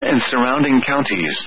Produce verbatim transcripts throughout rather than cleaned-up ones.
and surrounding counties.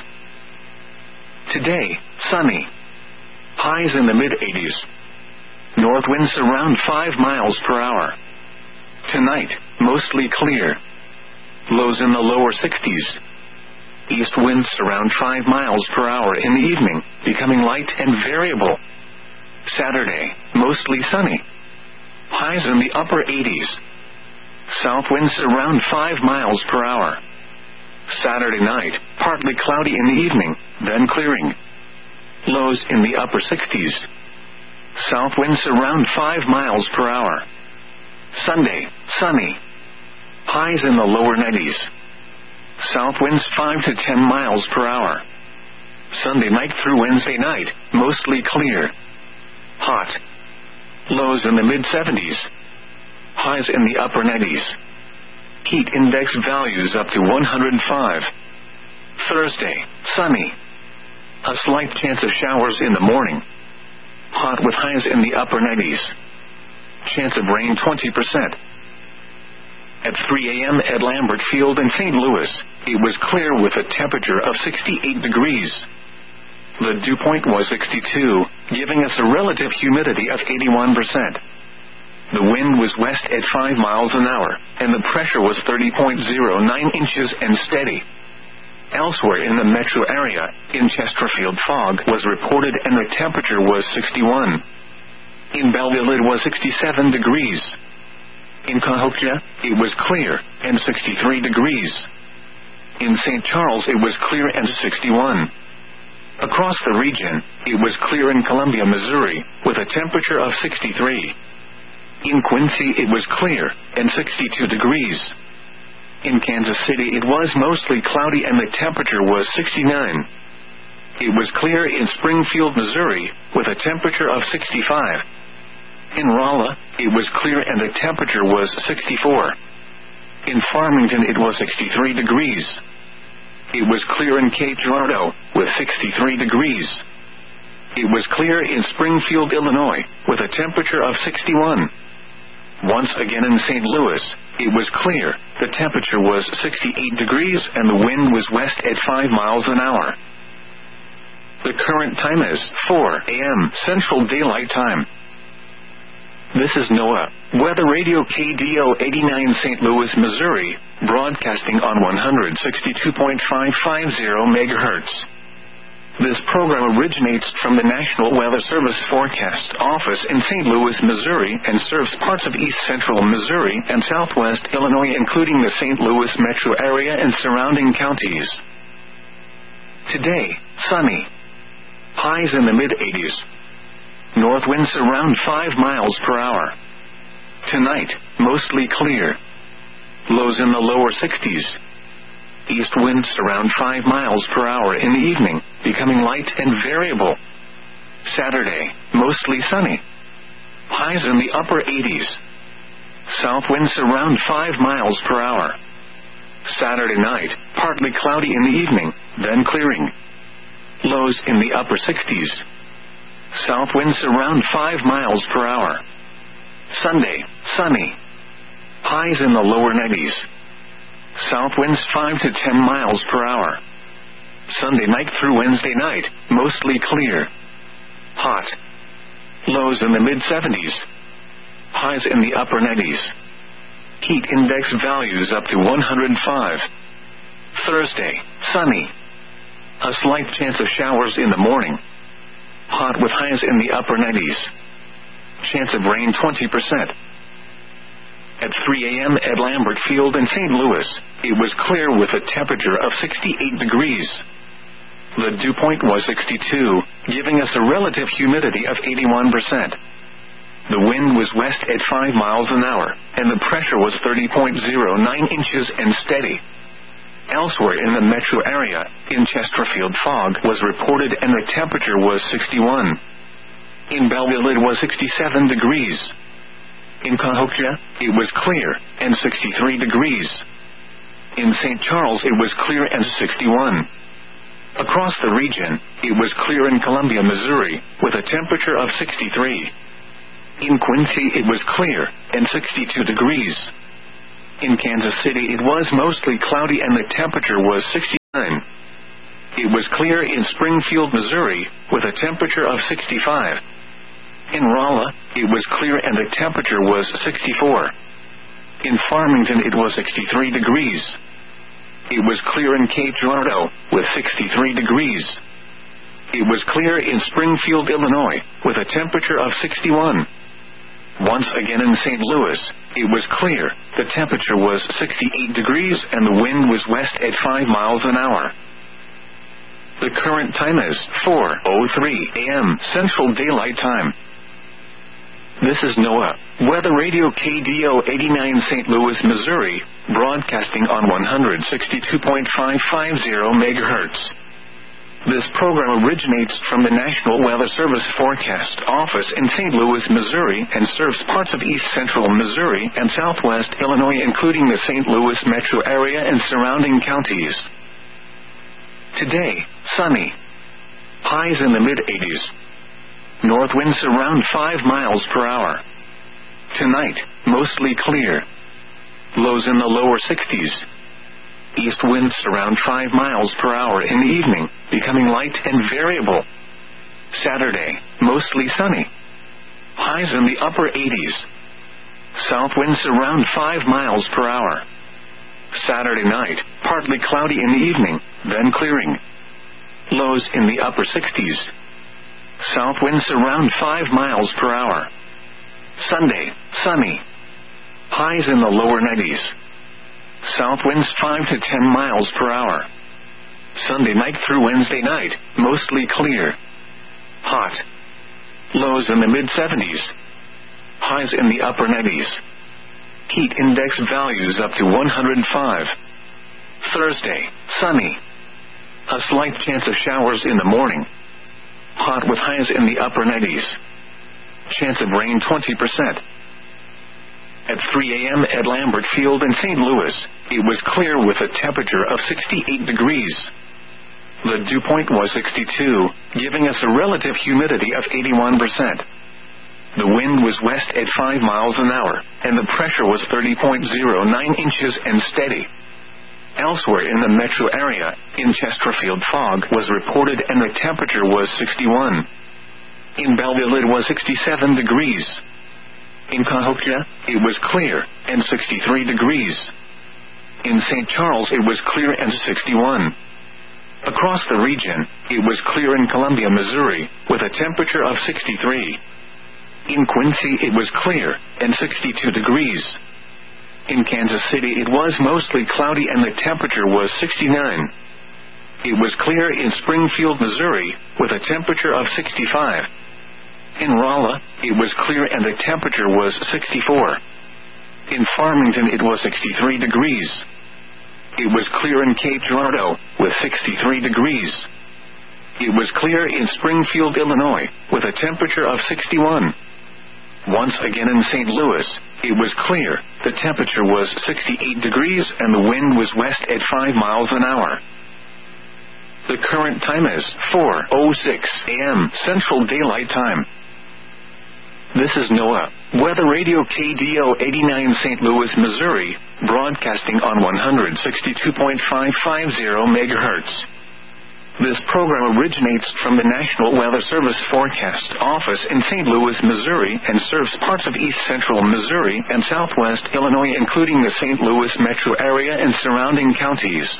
Today, sunny. Highs in the mid eighties. North winds around five miles per hour. Tonight, mostly clear. Lows in the lower sixties. East winds around five miles per hour in the evening, becoming light and variable. Saturday, mostly sunny. Highs in the upper eighties. South winds around five miles per hour. Saturday night, partly cloudy in the evening, then clearing. Lows in the upper sixties. South winds around five miles per hour. Sunday, sunny. Highs in the lower nineties. South winds five to ten miles per hour. Sunday night through Wednesday night, mostly clear. Hot. Lows in the mid seventies. Highs in the upper nineties. Heat index values up to one hundred five. Thursday, sunny. A slight chance of showers in the morning. Hot with highs in the upper nineties. Chance of rain twenty percent. At three a.m. at Lambert Field in Saint Louis, it was clear with a temperature of sixty-eight degrees. The dew point was sixty-two, giving us a relative humidity of eighty-one percent. The wind was west at five miles an hour, and the pressure was thirty point zero nine inches and steady. Elsewhere in the metro area, in Chesterfield, fog was reported and the temperature was sixty-one. In Belleville it was sixty-seven degrees. In Cahokia, it was clear, and sixty-three degrees. In Saint Charles it was clear and sixty-one. Across the region, it was clear in Columbia, Missouri, with a temperature of sixty-three. In Quincy it was clear, and sixty-two degrees. In Kansas City it was mostly cloudy and the temperature was sixty-nine. It was clear in Springfield, Missouri, with a temperature of sixty-five. In Rolla, it was clear and the temperature was sixty-four. In Farmington it was sixty-three degrees. It was clear in Cape Girardeau, with sixty-three degrees. It was clear in Springfield, Illinois, with a temperature of sixty-one. Once again in Saint Louis, it was clear, the temperature was sixty-eight degrees and the wind was west at five miles an hour. The current time is four a.m. Central Daylight Time. This is NOAA, Weather Radio K D O eighty-nine Saint Louis, Missouri, broadcasting on one sixty-two point five five zero megahertz. This program originates from the National Weather Service Forecast Office in Saint Louis, Missouri, and serves parts of east central Missouri and southwest Illinois, including the Saint Louis metro area and surrounding counties. Today, sunny. Highs in the mid eighties. North winds around five miles per hour. Tonight, mostly clear. Lows in the lower sixties. East winds around five miles per hour in the evening, becoming light and variable. Saturday, mostly sunny. Highs in the upper eighties. South winds around five miles per hour. Saturday night, partly cloudy in the evening, then clearing. Lows in the upper sixties. South winds around five miles per hour. Sunday, sunny. Highs in the lower nineties. South winds five to ten miles per hour. Sunday night through Wednesday night, mostly clear. Hot. Lows in the mid seventies. Highs in the upper nineties. Heat index values up to one hundred five. Thursday, sunny. A slight chance of showers in the morning. Hot with highs in the upper nineties. Chance of rain twenty percent. At three a.m. at Lambert Field in Saint Louis, it was clear with a temperature of sixty-eight degrees. The dew point was sixty-two, giving us a relative humidity of eighty-one percent. The wind was west at five miles an hour, and the pressure was thirty point zero nine inches and steady. Elsewhere in the metro area, in Chesterfield, fog was reported and the temperature was sixty-one. In Belleville it was sixty-seven degrees. In Cahokia, it was clear, and sixty-three degrees. In Saint Charles it was clear and sixty-one. Across the region, it was clear in Columbia, Missouri, with a temperature of sixty-three. In Quincy it was clear, and sixty-two degrees. In Kansas City it was mostly cloudy and the temperature was sixty. It was clear in Springfield, Missouri, with a temperature of sixty-five. In Rolla, it was clear and the temperature was sixty-four. In Farmington, it was sixty-three degrees. It was clear in Cape Girardeau, with sixty-three degrees. It was clear in Springfield, Illinois, with a temperature of sixty-one. Once again in Saint Louis, it was clear, the temperature was sixty-eight degrees and the wind was west at five miles an hour. The current time is four oh three a.m. Central Daylight Time. This is NOAA Weather Radio K D O eighty-nine Saint Louis, Missouri, broadcasting on one sixty-two point five five zero megahertz. This program originates from the National Weather Service Forecast Office in Saint Louis, Missouri, and serves parts of east central Missouri and southwest Illinois, including the Saint Louis metro area and surrounding counties. Today, sunny. Highs in the mid-eighties. North winds around five miles per hour. Tonight, mostly clear. Lows in the lower sixties. East winds around five miles per hour in the evening, becoming light and variable. Saturday, mostly sunny. Highs in the upper eighties. South winds around five miles per hour. Saturday night, partly cloudy in the evening, then clearing. Lows in the upper sixties. South winds around five miles per hour. Sunday, sunny. Highs in the lower nineties. South winds five to ten miles per hour. Sunday night through Wednesday night, mostly clear. Hot. Lows in the mid-seventies. Highs in the upper nineties. Heat index values up to one hundred five. Thursday, sunny. A slight chance of showers in the morning. Hot with highs in the upper nineties. Chance of rain twenty percent. At three a.m. at Lambert Field in Saint Louis, it was clear with a temperature of sixty-eight degrees. The dew point was sixty-two, giving us a relative humidity of eighty-one percent. The wind was west at five miles an hour, and the pressure was thirty point zero nine inches and steady. Elsewhere in the metro area, in Chesterfield, fog was reported and the temperature was sixty-one. In Belleville, it was sixty-seven degrees. In Cahokia, it was clear, and sixty-three degrees. In Saint Charles, it was clear and sixty-one. Across the region, it was clear in Columbia, Missouri, with a temperature of sixty-three. In Quincy, it was clear, and sixty-two degrees. In Kansas City, it was mostly cloudy and the temperature was sixty-nine. It was clear in Springfield, Missouri, with a temperature of sixty-five. In Rolla, it was clear and the temperature was sixty-four. In Farmington, it was sixty-three degrees. It was clear in Cape Girardeau, with sixty-three degrees. It was clear in Springfield, Illinois, with a temperature of sixty-one. Once again in Saint Louis, it was clear, the temperature was sixty-eight degrees and the wind was west at five miles an hour. The current time is four oh six a.m. Central Daylight Time. This is NOAA Weather Radio K D O eighty-nine Saint Louis, Missouri, broadcasting on one sixty-two point five five zero megahertz. This program originates from the National Weather Service Forecast Office in Saint Louis, Missouri, and serves parts of east central Missouri and southwest Illinois, including the Saint Louis metro area and surrounding counties.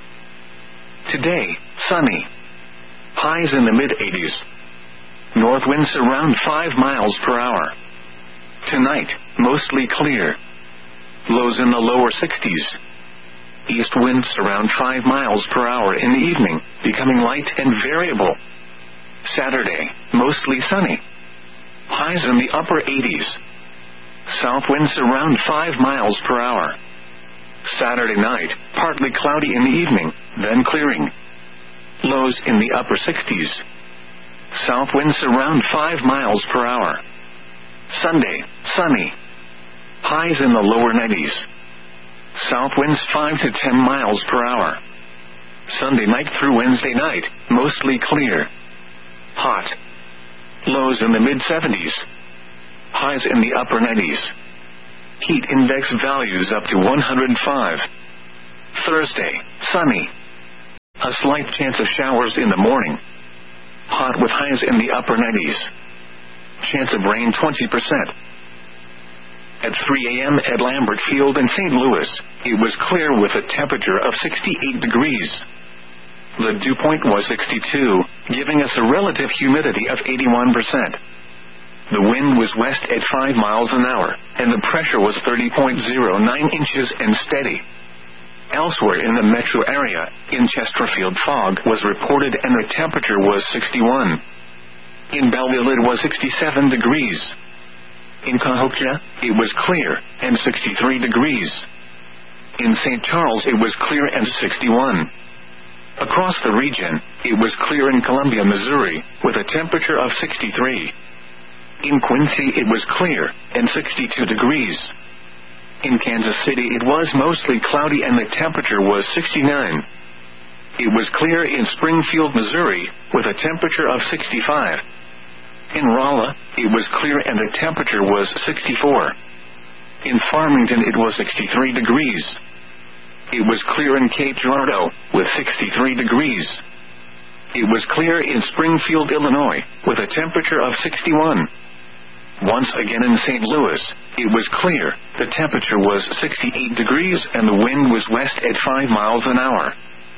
Today, sunny. Highs in the mid-eighties. North winds around five miles per hour. Tonight, mostly clear. Lows in the lower sixties. East winds around five miles per hour in the evening, becoming light and variable. Saturday, mostly sunny. Highs in the upper eighties. South winds around five miles per hour. Saturday night, partly cloudy in the evening, then clearing. Lows in the upper sixties. South winds around five miles per hour. Sunday, sunny. Highs in the lower nineties. South winds five to ten miles per hour. Sunday night through Wednesday night, mostly clear. Hot. Lows in the mid-seventies. Highs in the upper nineties. Heat index values up to one hundred five. Thursday, sunny. A slight chance of showers in the morning. Hot with highs in the upper nineties. Chance of rain twenty percent. At three a.m. at Lambert Field in Saint Louis, it was clear with a temperature of sixty-eight degrees. The dew point was sixty-two, giving us a relative humidity of eighty-one percent. The wind was west at five miles an hour, and the pressure was thirty point zero nine inches and steady. Elsewhere in the metro area, in Chesterfield, fog was reported and the temperature was sixty-one. In Belleville it was sixty-seven degrees. In Cahokia, it was clear, and sixty-three degrees. In Saint Charles it was clear and sixty-one. Across the region, it was clear in Columbia, Missouri, with a temperature of sixty-three. In Quincy it was clear, and sixty-two degrees. In Kansas City it was mostly cloudy and the temperature was sixty-nine. It was clear in Springfield, Missouri, with a temperature of sixty-five. In Rolla, it was clear and the temperature was sixty-four. In Farmington it was sixty-three degrees. It was clear in Cape Girardeau, with sixty-three degrees. It was clear in Springfield, Illinois, with a temperature of sixty-one. Once again in Saint Louis, it was clear, the temperature was sixty-eight degrees and the wind was west at five miles an hour.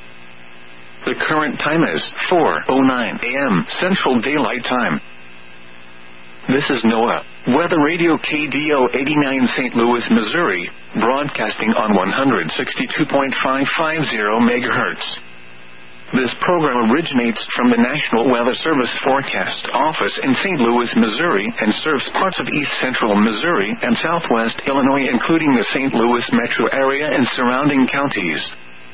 The current time is four oh nine a.m. Central Daylight Time. This is NOAA, Weather Radio K D O eighty-nine Saint Louis, Missouri, broadcasting on one sixty-two point five five zero megahertz. This program originates from the National Weather Service Forecast Office in Saint Louis, Missouri, and serves parts of east central Missouri and southwest Illinois, including the Saint Louis metro area and surrounding counties.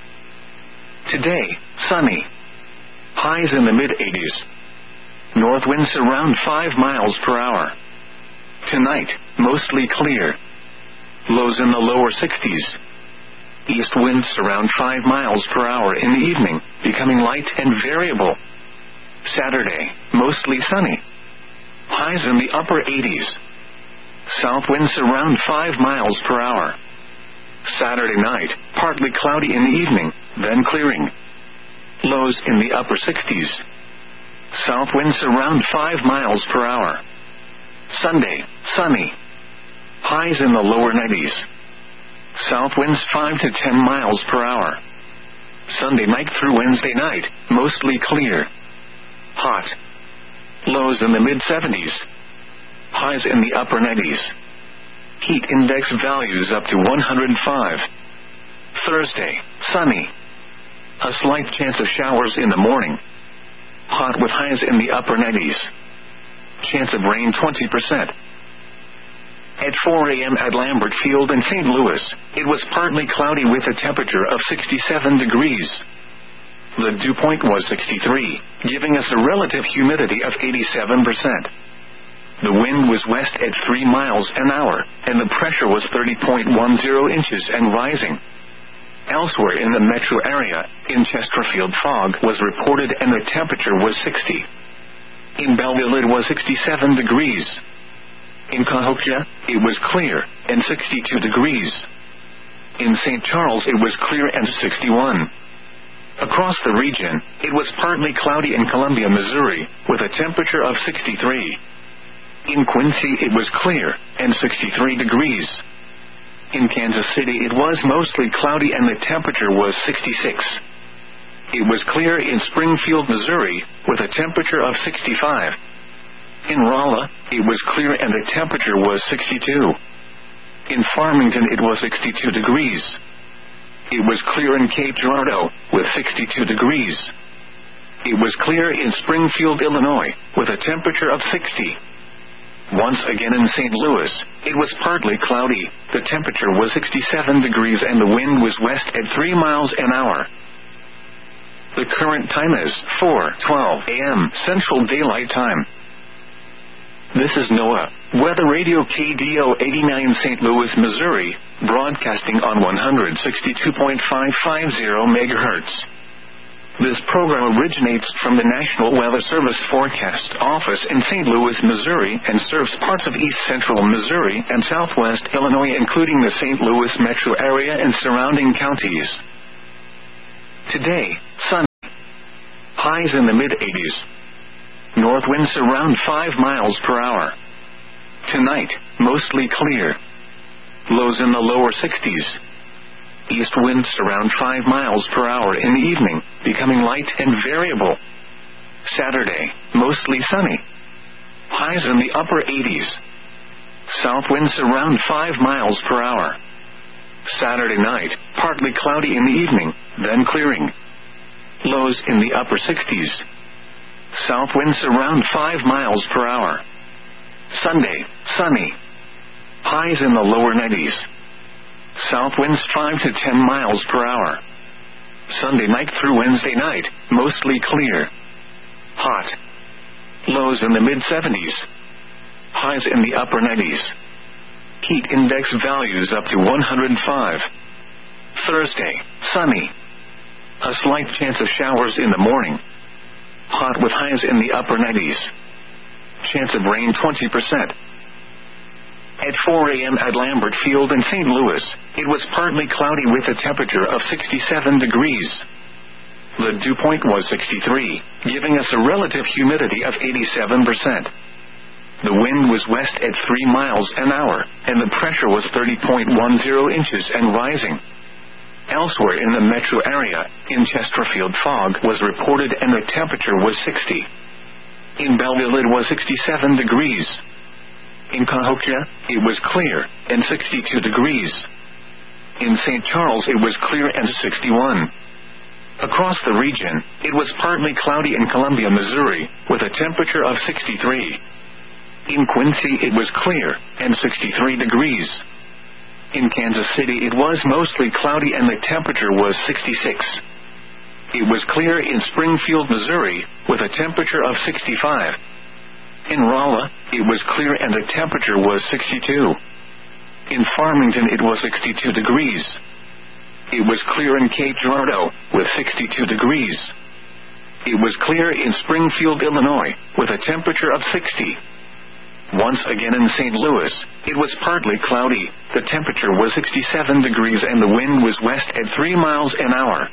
Today, sunny. Highs in the mid-eighties. North winds around five miles per hour. Tonight, mostly clear. Lows in the lower sixties. East winds around five miles per hour in the evening, becoming light and variable. Saturday, mostly sunny. Highs in the upper eighties. South winds around five miles per hour. Saturday night, partly cloudy in the evening, then clearing. Lows in the upper sixties. South winds around five miles per hour. Sunday, sunny. Highs in the lower nineties. South winds five to ten miles per hour. Sunday night through Wednesday night, mostly clear. Hot. Lows in the mid-seventies. Highs in the upper nineties. Heat index values up to one hundred five. Thursday, sunny. A slight chance of showers in the morning. Hot with highs in the upper nineties. Chance of rain twenty percent. At four a.m. at Lambert Field in Saint Louis, it was partly cloudy with a temperature of sixty-seven degrees. The dew point was sixty-three, giving us a relative humidity of eighty-seven percent. The wind was west at three miles an hour, and the pressure was thirty point one zero inches and rising. Elsewhere in the metro area, in Chesterfield, fog was reported and the temperature was sixty. In Belleville it was sixty-seven degrees. In Cahokia, it was clear, and sixty-two degrees. In Saint Charles it was clear and sixty-one. Across the region, it was partly cloudy in Columbia, Missouri, with a temperature of sixty-three. In Quincy it was clear, and sixty-three degrees. In Kansas City it was mostly cloudy and the temperature was sixty-six. It was clear in Springfield, Missouri, with a temperature of sixty-five. In Rolla, it was clear and the temperature was sixty-two. In Farmington it was sixty-two degrees. It was clear in Cape Girardeau, with sixty-two degrees. It was clear in Springfield, Illinois, with a temperature of sixty. Once again in Saint Louis, it was partly cloudy, the temperature was sixty-seven degrees and the wind was west at three miles an hour. The current time is four twelve a.m. Central Daylight Time. This is NOAA, Weather Radio K D O eighty-nine Saint Louis, Missouri, broadcasting on one sixty-two point five five zero megahertz. This program originates from the National Weather Service Forecast Office in Saint Louis, Missouri, and serves parts of east central Missouri and southwest Illinois, including the Saint Louis metro area and surrounding counties. Today, sunny. highs in the mid eighties. North winds around five miles per hour. Tonight, mostly clear. Lows in the lower sixties. East winds around five miles per hour in the evening, becoming light and variable. Saturday, mostly sunny. Highs in the upper eighties. South winds around five miles per hour. Saturday night, partly cloudy in the evening, then clearing. Lows in the upper sixties. South winds around five miles per hour. Sunday, sunny. Highs in the lower nineties. South winds five to ten miles per hour. Sunday night through Wednesday night, mostly clear. Hot. Lows in the mid seventies. Highs in the upper nineties. Heat index values up to one hundred five. Thursday, sunny. A slight chance of showers in the morning. Hot with highs in the upper nineties. Chance of rain twenty percent. At four a.m. at Lambert Field in Saint Louis, it was partly cloudy with a temperature of sixty-seven degrees. The dew point was sixty-three, giving us a relative humidity of eighty-seven percent. The wind was west at three miles an hour, and the pressure was thirty point one zero inches and rising. Elsewhere in the metro area, in Chesterfield fog was reported and the temperature was sixty. In Belleville it was sixty-seven degrees. In Cahokia, it was clear, and sixty-two degrees. In Saint Charles it was clear and sixty-one. Across the region, it was partly cloudy in Columbia, Missouri, with a temperature of sixty-three. In Quincy it was clear, and sixty-three degrees. In Kansas City it was mostly cloudy and the temperature was sixty-six. It was clear in Springfield, Missouri, with a temperature of sixty-five. In Rolla, it was clear and the temperature was sixty-two. In Farmington it was sixty-two degrees. It was clear in Cape Girardeau, with sixty-two degrees. It was clear in Springfield, Illinois, with a temperature of sixty. Once again in Saint Louis, it was partly cloudy, the temperature was sixty-seven degrees and the wind was west at three miles an hour.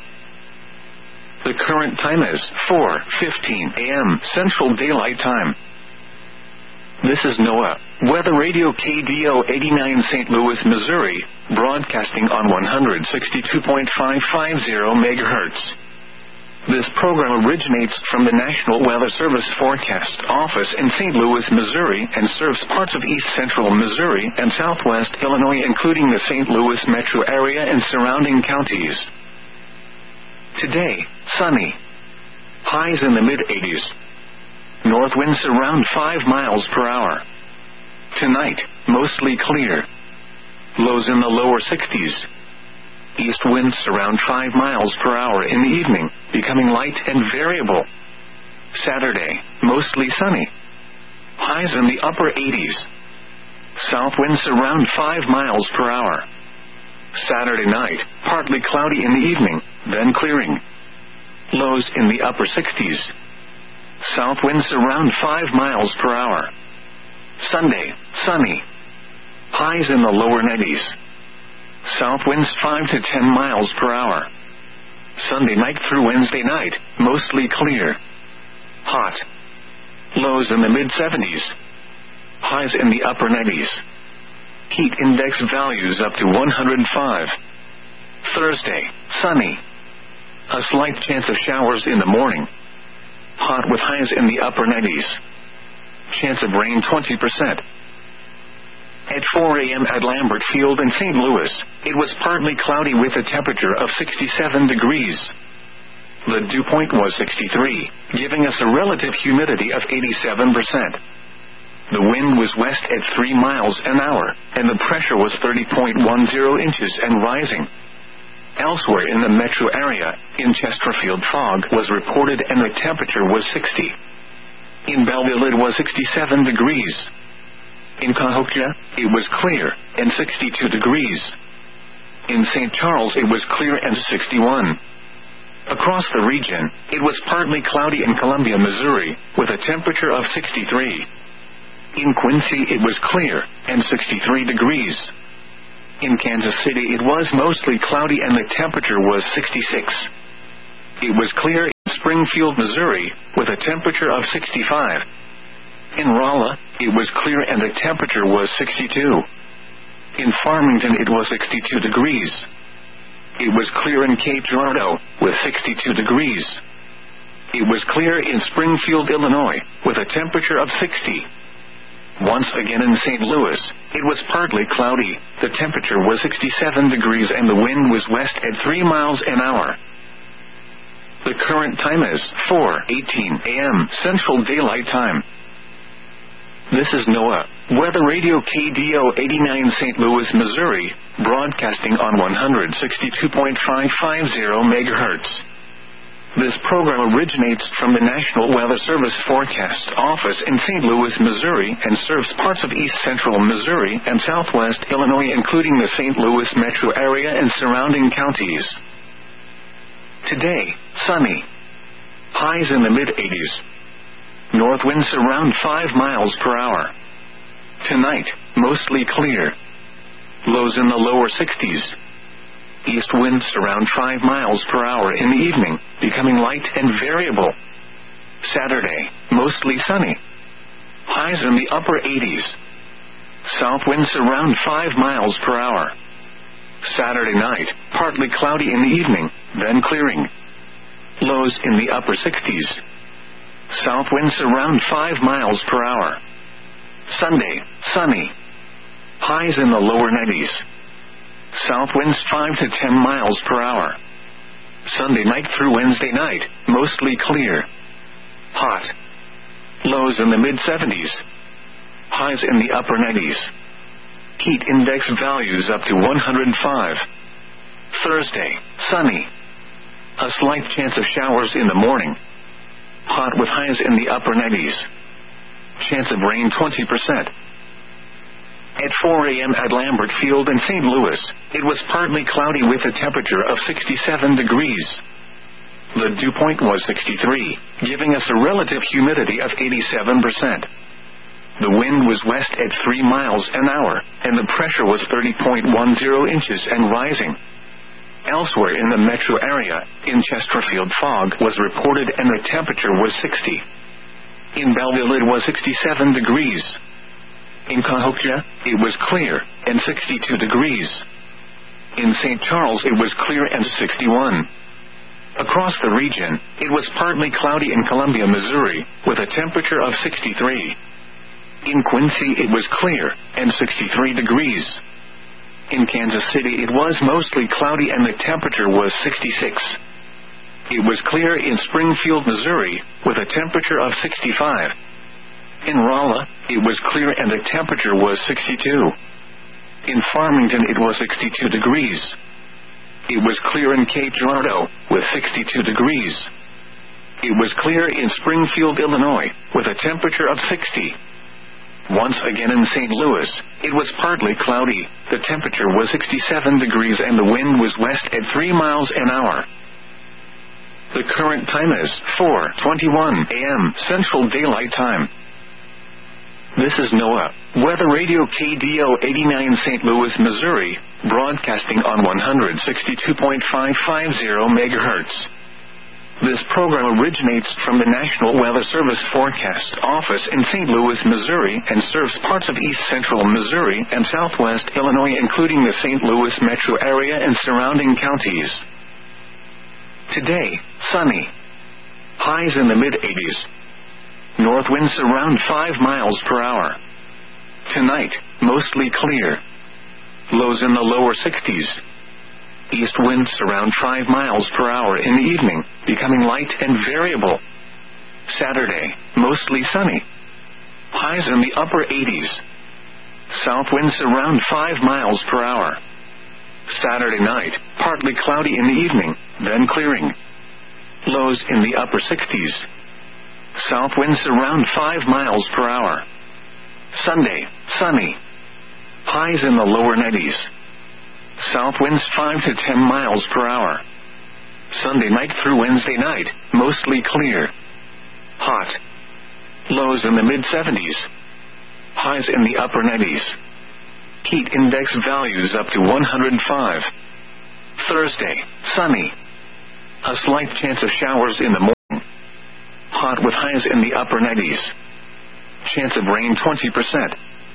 The current time is four fifteen a.m. Central Daylight Time. This is NOAA, Weather Radio K D O eighty-nine Saint Louis, Missouri, broadcasting on one sixty-two point five five zero megahertz. This program originates from the National Weather Service Forecast Office in Saint Louis, Missouri, and serves parts of east central Missouri and southwest Illinois, including the Saint Louis metro area and surrounding counties. Today, sunny. Highs in the mid eighties. North winds around five miles per hour. Tonight, mostly clear. Lows in the lower sixties. East winds around five miles per hour in the evening, becoming light and variable. Saturday, mostly sunny. Highs in the upper eighties. South winds around five miles per hour. Saturday night, partly cloudy in the evening, then clearing. Lows in the upper sixties. South winds around five miles per hour. Sunday, sunny. Highs in the lower nineties. South winds five to ten miles per hour. Sunday night through Wednesday night, mostly clear. Hot. Lows in the mid seventies. Highs in the upper nineties. Heat index values up to one hundred five. Thursday, sunny. A slight chance of showers in the morning. Hot with highs in the upper nineties. Chance of rain twenty percent. At four a.m. at Lambert Field in Saint Louis, it was partly cloudy with a temperature of sixty-seven degrees. The dew point was sixty-three, giving us a relative humidity of eighty-seven percent. The wind was west at three miles an hour, and the pressure was thirty point one zero inches and rising. Elsewhere in the metro area, in Chesterfield fog was reported and the temperature was sixty. In Belleville it was sixty-seven degrees. In Cahokia, it was clear, and sixty-two degrees. In Saint Charles it was clear and sixty-one. Across the region, it was partly cloudy in Columbia, Missouri, with a temperature of sixty-three. In Quincy it was clear, and sixty-three degrees. In Kansas City it was mostly cloudy and the temperature was sixty-six. It was clear in Spring Springfield, Missouri, with a temperature of sixty-five. In Rolla, it was clear and the temperature was sixty-two. In Farmington, it was sixty-two degrees. It was clear in Cape Girardeau, with sixty-two degrees. It was clear in Springfield, Illinois, with a temperature of sixty. Once again in Saint Louis, it was partly cloudy, the temperature was sixty-seven degrees and the wind was west at three miles an hour. The current time is four eighteen a m Central Daylight Time. This is NOAA, Weather Radio K D O eighty-nine Saint Louis, Missouri, broadcasting on one sixty-two point five five zero megahertz. This program originates from the National Weather Service Forecast Office in Saint Louis, Missouri, and serves parts of east central Missouri and southwest Illinois, including the Saint Louis metro area and surrounding counties. Today, sunny. Highs in the mid eighties. North winds around five miles per hour. Tonight, mostly clear. Lows in the lower sixties. East winds around five miles per hour in the evening, becoming light and variable. Saturday, mostly sunny. Highs in the upper eighties. South winds around five miles per hour. Saturday night, partly cloudy in the evening, then clearing. Lows in the upper sixties. South winds around five miles per hour. Sunday, sunny. Highs in the lower nineties. South winds five to ten miles per hour. Sunday night through Wednesday night, mostly clear. Hot. Lows in the mid seventies. Highs in the upper nineties. Heat index values up to one hundred five. Thursday, sunny. A slight chance of showers in the morning. Hot with highs in the upper nineties. Chance of rain twenty percent. At four a m at Lambert Field in Saint Louis, it was partly cloudy with a temperature of sixty-seven degrees. The dew point was sixty-three, giving us a relative humidity of eighty-seven percent. The wind was west at three miles an hour, and the pressure was thirty point one zero inches and rising. Elsewhere in the metro area, in Chesterfield, fog was reported and the temperature was sixty. In Belleville, it was sixty-seven degrees. In Cahokia, it was clear, and sixty-two degrees. In Saint Charles, it was clear and sixty-one. Across the region, it was partly cloudy in Columbia, Missouri, with a temperature of sixty-three. In Quincy, it was clear, and sixty-three degrees. In Kansas City, it was mostly cloudy and the temperature was sixty-six. It was clear in Springfield, Missouri, with a temperature of sixty-five. In Rolla, it was clear and the temperature was sixty-two. In Farmington, it was sixty-two degrees. It was clear in Cape Girardeau, with sixty-two degrees. It was clear in Springfield, Illinois, with a temperature of sixty. Once again in Saint Louis, it was partly cloudy, the temperature was sixty-seven degrees and the wind was west at three miles an hour. The current time is four twenty-one a m Central Daylight Time. This is NOAA, Weather Radio K D O eighty-nine Saint Louis, Missouri, broadcasting on one sixty-two point five five zero megahertz. This program originates from the National Weather Service Forecast Office in Saint Louis, Missouri, and serves parts of east central Missouri and southwest Illinois, including the Saint Louis metro area and surrounding counties. Today, sunny. Highs in the mid eighties. North winds around five miles per hour. Tonight, mostly clear. Lows in the lower sixties. East winds around five miles per hour in the evening, becoming light and variable. Saturday, mostly sunny. Highs in the upper eighties. South winds around five miles per hour. Saturday night, partly cloudy in the evening, then clearing. Lows in the upper sixties. South winds around five miles per hour. Sunday, sunny. Highs in the lower nineties. South winds five to ten miles per hour. Sunday night through Wednesday night, mostly clear. Hot. Lows in the mid seventies. Highs in the upper nineties. Heat index values up to one hundred five. Thursday, sunny. A slight chance of showers in the morning. hot with highs in the upper nineties. Chance of rain twenty percent.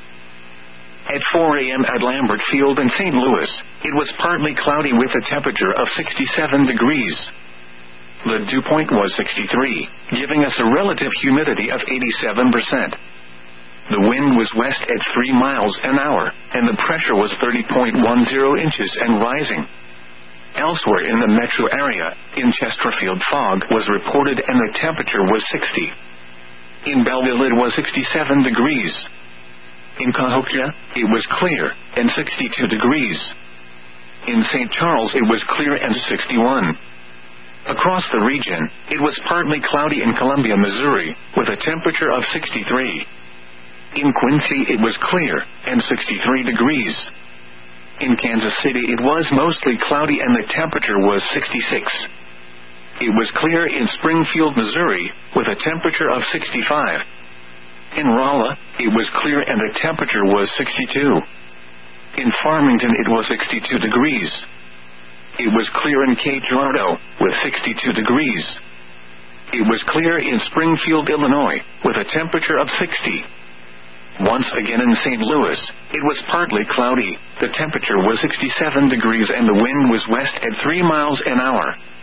At four a.m. at Lambert Field in Saint Louis, it was partly cloudy with a temperature of sixty-seven degrees. The dew point was sixty-three, giving us a relative humidity of eighty-seven percent. The wind was west at three miles an hour, and the pressure was thirty point one zero inches and rising. Elsewhere in the metro area, in Chesterfield fog was reported and the temperature was sixty. In Belleville it was sixty-seven degrees. In Cahokia, it was clear, and sixty-two degrees. In Saint Charles it was clear and sixty-one. Across the region, it was partly cloudy in Columbia, Missouri, with a temperature of sixty-three. In Quincy it was clear, and sixty-three degrees. In Kansas City it was mostly cloudy and the temperature was sixty-six. It was clear in Springfield, Missouri, with a temperature of sixty-five. In Rolla, it was clear and the temperature was sixty-two. In Farmington it was sixty-two degrees. It was clear in Cape Girardeau, with sixty-two degrees. It was clear in Springfield, Illinois, with a temperature of sixty. Once again in Saint Louis, it was partly cloudy, the temperature was sixty-seven degrees and the wind was west at three miles an hour.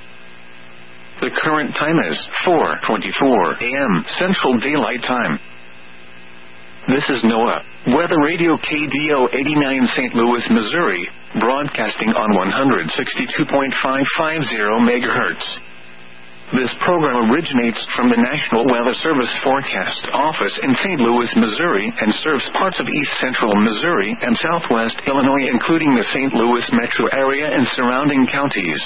The current time is four twenty-four a.m. Central Daylight Time. This is NOAA, Weather Radio K D O eighty-nine Saint Louis, Missouri, broadcasting on one sixty-two point five five zero megahertz. This program originates from the National Weather Service Forecast Office in Saint Louis, Missouri, and serves parts of east central Missouri and southwest Illinois, including the Saint Louis metro area and surrounding counties.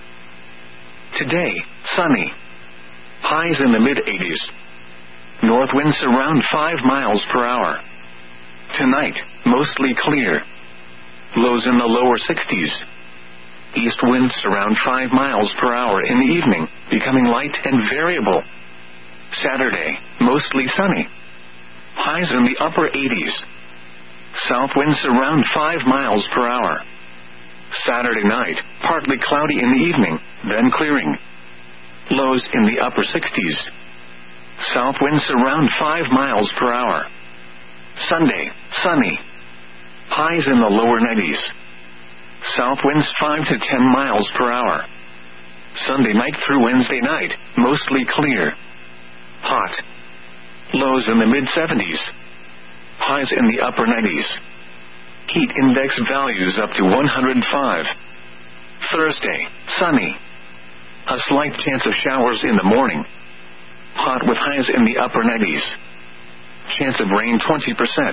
Today, sunny. Highs in the mid-eighties. North winds around five miles per hour. Tonight, mostly clear. Lows in the lower sixties. East winds around five miles per hour in the evening, becoming light and variable. Saturday, mostly sunny. Highs in the upper eighties. South winds around five miles per hour. Saturday night, partly cloudy in the evening, then clearing. Lows in the upper sixties. South winds around five miles per hour. Sunday, sunny. Highs in the lower nineties. South winds five to ten miles per hour. Sunday night through Wednesday night, mostly clear. Hot. Lows in the mid-seventies. Highs in the upper nineties. Heat index values up to one hundred five. Thursday, sunny. A slight chance of showers in the morning. Hot with highs in the upper nineties. Chance of rain twenty percent.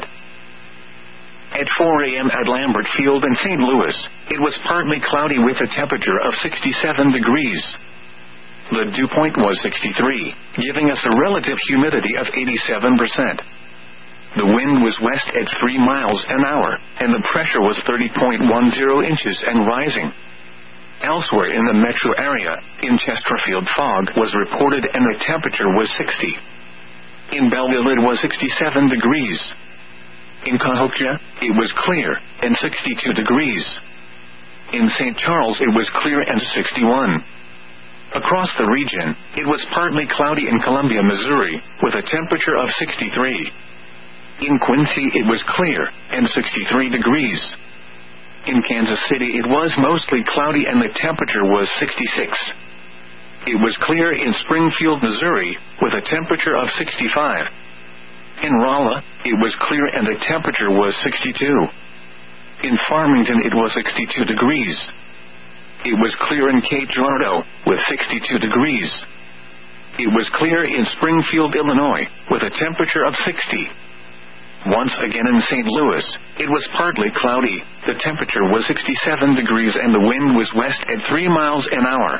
At four a.m. at Lambert Field in Saint Louis, it was partly cloudy with a temperature of sixty-seven degrees. The dew point was sixty-three, giving us a relative humidity of eighty-seven percent. The wind was west at three miles an hour, and the pressure was thirty point one zero inches and rising. Elsewhere in the metro area, in Chesterfield fog was reported and the temperature was sixty. In Belleville it was sixty-seven degrees. In Cahokia, it was clear, and sixty-two degrees. In Saint Charles it was clear and sixty-one. Across the region, it was partly cloudy in Columbia, Missouri, with a temperature of sixty-three. In Quincy it was clear, and sixty-three degrees. In Kansas City it was mostly cloudy and the temperature was sixty-six. It was clear in Springfield, Missouri, with a temperature of sixty-five. In Rolla, it was clear and the temperature was sixty-two. In Farmington it was sixty-two degrees. It was clear in Cape Girardeau, with sixty-two degrees. It was clear in Springfield, Illinois, with a temperature of sixty. Once again in Saint Louis, it was partly cloudy, the temperature was sixty-seven degrees and the wind was west at three miles an hour.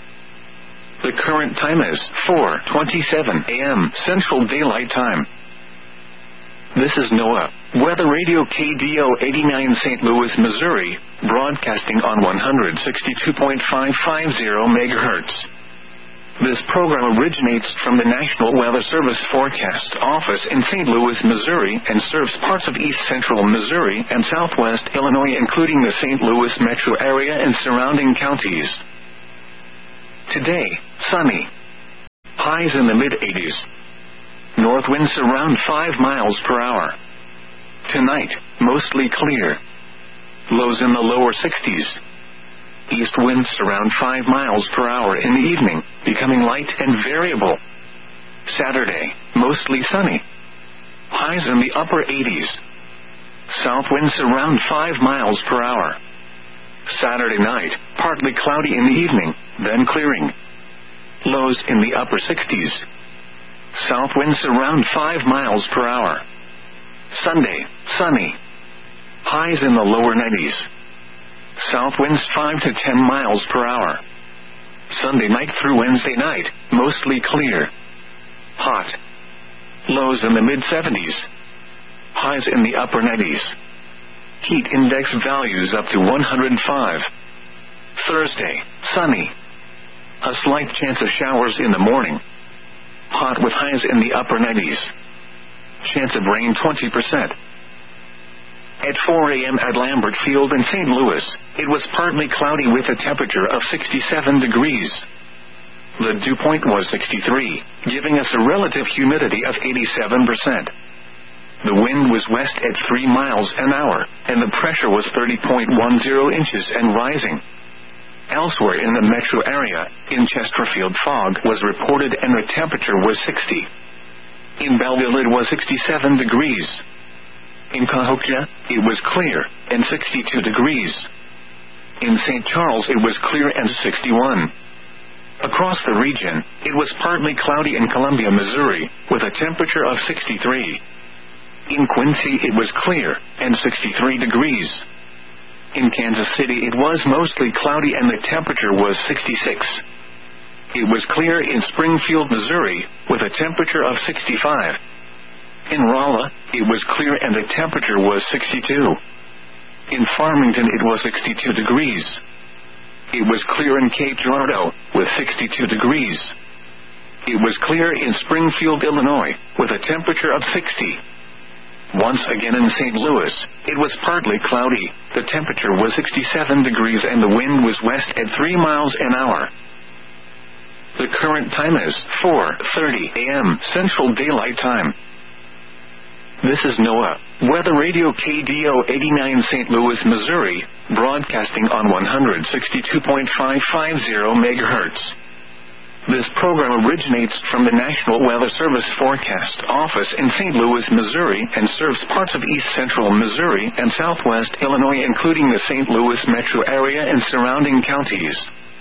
The current time is four twenty-seven a.m. Central Daylight Time. This is NOAA, Weather Radio K D O eighty-nine Saint Louis, Missouri, broadcasting on one sixty-two point five five zero megahertz. This program originates from the National Weather Service Forecast Office in Saint Louis, Missouri, and serves parts of east central Missouri and southwest Illinois, including the Saint Louis metro area and surrounding counties. Today, sunny. highs in the mid eighties. North winds around five miles per hour. Tonight, mostly clear. Lows in the lower sixties. East winds around five miles per hour in the evening, becoming light and variable. Saturday, mostly sunny. Highs in the upper eighties. South winds around five miles per hour. Saturday night, partly cloudy in the evening, then clearing. Lows in the upper sixties. South winds around five miles per hour. Sunday, sunny. Highs in the lower nineties. South winds five to ten miles per hour. Sunday night through Wednesday night, mostly clear. Hot. Lows in the mid seventies. Highs in the upper nineties. Heat index values up to one hundred five. Thursday, sunny. A slight chance of showers in the morning. Hot with highs in the upper nineties. Chance of rain twenty percent. At four a.m. at Lambert Field in Saint Louis, it was partly cloudy with a temperature of sixty-seven degrees. The dew point was sixty-three, giving us a relative humidity of eighty-seven percent. The wind was west at three miles an hour, and the pressure was thirty point one zero inches and rising. Elsewhere in the metro area, in Chesterfield fog was reported and the temperature was sixty. In Belleville it was sixty-seven degrees. In Cahokia, it was clear, and sixty-two degrees. In Saint Charles it was clear and sixty-one. Across the region, it was partly cloudy in Columbia, Missouri, with a temperature of sixty-three. In Quincy it was clear, and sixty-three degrees. In Kansas City it was mostly cloudy and the temperature was sixty-six. It was clear in Springfield, Missouri, with a temperature of sixty-five. In Rolla, it was clear and the temperature was sixty-two. In Farmington it was sixty-two degrees. It was clear in Cape Girardeau, with sixty-two degrees. It was clear in Springfield, Illinois, with a temperature of sixty. Once again in Saint Louis, it was partly cloudy, the temperature was sixty-seven degrees and the wind was west at three miles an hour. The current time is four thirty a.m. Central Daylight Time. This is NOAA, Weather Radio K D O eighty-nine Saint Louis, Missouri, broadcasting on one sixty-two point five five zero megahertz. This program originates from the National Weather Service Forecast Office in Saint Louis, Missouri, and serves parts of east central Missouri and southwest Illinois, including the Saint Louis metro area and surrounding counties.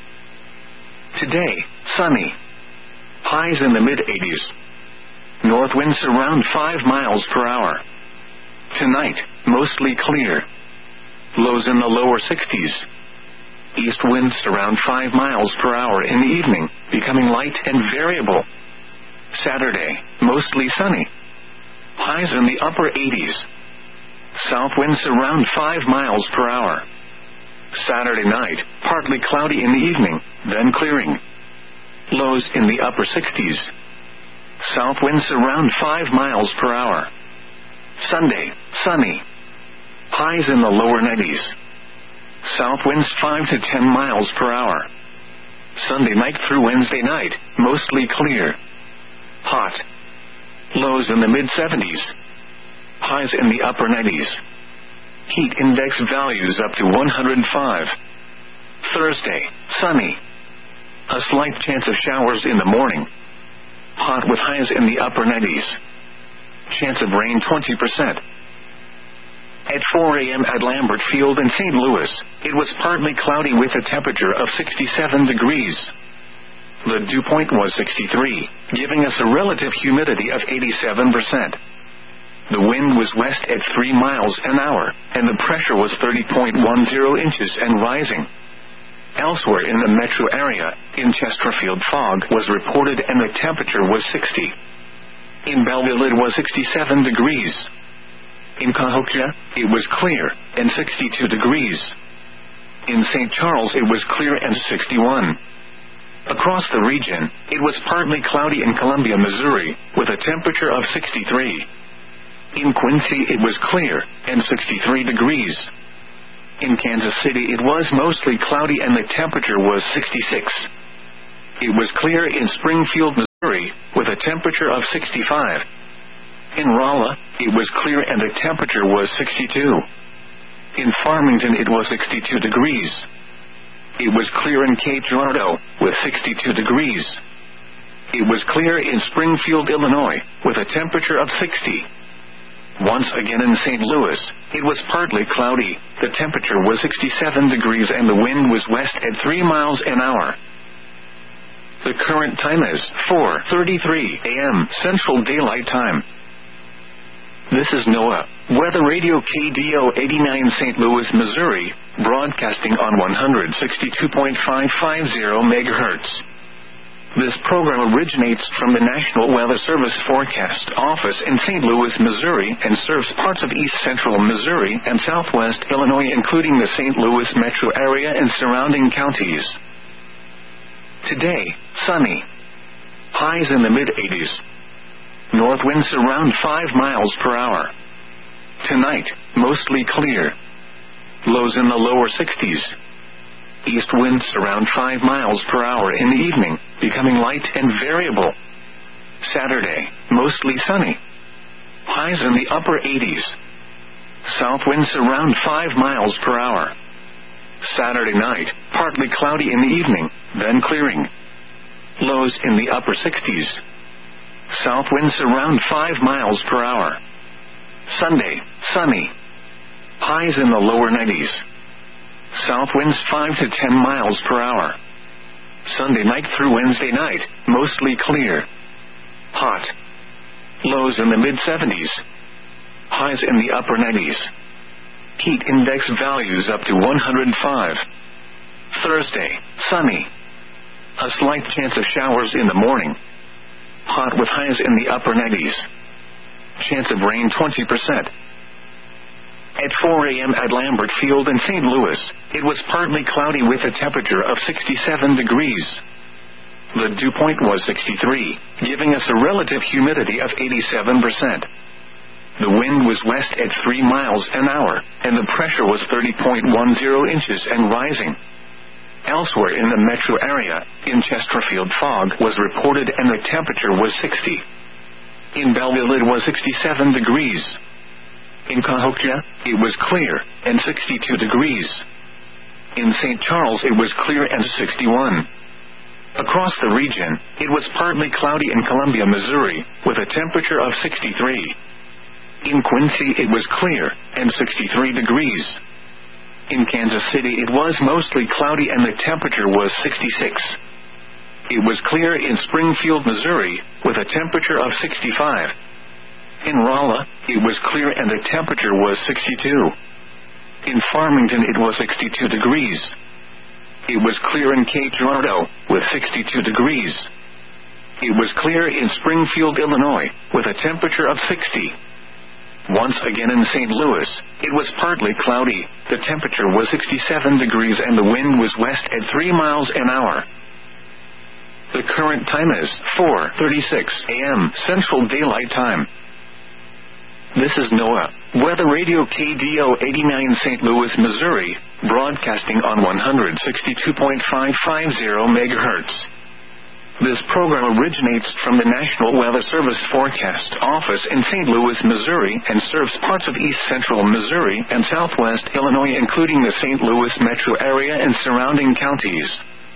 Today, sunny. Highs in the mid eighties. North winds around five miles per hour. Tonight, mostly clear. Lows in the lower sixties. East winds around five miles per hour in the evening, becoming light and variable. Saturday, mostly sunny. Highs in the upper eighties. South winds around five miles per hour. Saturday night, partly cloudy in the evening, then clearing. Lows in the upper sixties. South winds around five miles per hour. Sunday, sunny. Highs in the lower nineties. South winds five to ten miles per hour. Sunday night through Wednesday night, mostly clear. Hot. Lows in the mid seventies. Highs in the upper nineties. Heat index values up to one hundred five. Thursday, sunny. A slight chance of showers in the morning. Hot with highs in the upper nineties. Chance of rain twenty percent. At four a.m. at Lambert Field in Saint Louis, it was partly cloudy with a temperature of sixty-seven degrees. The dew point was sixty-three, giving us a relative humidity of eighty-seven percent. The wind was west at three miles an hour, and the pressure was thirty point one zero inches and rising. Elsewhere in the metro area, in Chesterfield fog was reported and the temperature was sixty. In Belleville it was sixty-seven degrees. In Cahokia, it was clear, and sixty-two degrees. In Saint Charles it was clear and sixty-one. Across the region, it was partly cloudy in Columbia, Missouri, with a temperature of sixty-three. In Quincy it was clear, and sixty-three degrees. In Kansas City it was mostly cloudy and the temperature was sixty-six. It was clear in Springfield, Missouri. Missouri, with a temperature of sixty-five. In Rolla, it was clear and the temperature was sixty-two. In Farmington it was sixty-two degrees. It was clear in Cape Girardeau, with sixty-two degrees. It was clear in Springfield, Illinois, with a temperature of sixty. Once again in Saint Louis, it was partly cloudy, the temperature was sixty-seven degrees and the wind was west at three miles an hour. The current time is four thirty-three a m Central Daylight Time. This is NOAA Weather Radio K D O eighty-nine Saint Louis, Missouri, broadcasting on one sixty-two point five five zero megahertz. This program originates from the National Weather Service Forecast Office in Saint Louis, Missouri, and serves parts of east central Missouri and southwest Illinois, including the Saint Louis metro area and surrounding counties. Today, sunny. Highs in the mid eighties. North winds around five miles per hour. Tonight, mostly clear. Lows in the lower sixties. East winds around five miles per hour in the evening, becoming light and variable. Saturday, mostly sunny. Highs in the upper eighties. South winds around five miles per hour. Saturday night, partly cloudy in the evening, then clearing. Lows in the upper sixties. South winds around five miles per hour. Sunday, sunny. Highs in the lower nineties. South winds five to ten miles per hour. Sunday night through Wednesday night, mostly clear. Hot. Lows in the mid seventies. Highs in the upper nineties. Heat index values up to one hundred five. Thursday, sunny. A slight chance of showers in the morning. Hot with highs in the upper nineties. Chance of rain twenty percent. At four a m at Lambert Field in Saint Louis, it was partly cloudy with a temperature of sixty-seven degrees. The dew point was sixty-three, giving us a relative humidity of eighty-seven percent. The wind was west at three miles an hour, and the pressure was thirty point one zero inches and rising. Elsewhere in the metro area, in Chesterfield fog was reported and the temperature was sixty. In Belleville it was sixty-seven degrees. In Cahokia, it was clear, and sixty-two degrees. In Saint Charles it was clear and sixty-one. Across the region, it was partly cloudy in Columbia, Missouri, with a temperature of sixty-three. In Quincy it was clear, and sixty-three degrees. In Kansas City it was mostly cloudy and the temperature was sixty-six. It was clear in Springfield, Missouri, with a temperature of sixty-five. In Rolla, it was clear and the temperature was sixty-two. In Farmington it was sixty-two degrees. It was clear in Cape Girardeau, with sixty-two degrees. It was clear in Springfield, Illinois, with a temperature of sixty. Once again in Saint Louis, it was partly cloudy, the temperature was sixty-seven degrees and the wind was west at three miles an hour. The current time is four thirty-six a m Central Daylight Time. This is NOAA Weather Radio K D O eighty-nine Saint Louis, Missouri, broadcasting on one sixty-two point five five zero megahertz. This program originates from the National Weather Service Forecast Office in Saint Louis, Missouri, and serves parts of east central Missouri and southwest Illinois, including the Saint Louis metro area and surrounding counties.